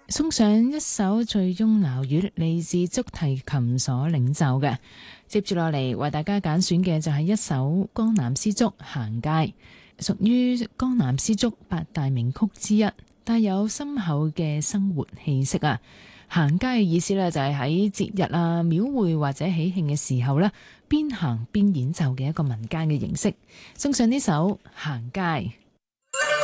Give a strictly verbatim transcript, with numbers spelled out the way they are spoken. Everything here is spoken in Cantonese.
送上一首醉翁鬧月，嚟自竹提琴所領奏嘅。接住落嚟為大家揀選嘅就係一首江南絲竹行街，屬於江南絲竹八大名曲之一，帶有深厚嘅生活氣息啊！行街嘅意思咧就係喺節日啊、廟會或者喜慶嘅時候咧，邊行邊演奏嘅一個民間嘅形式。送上呢首行街。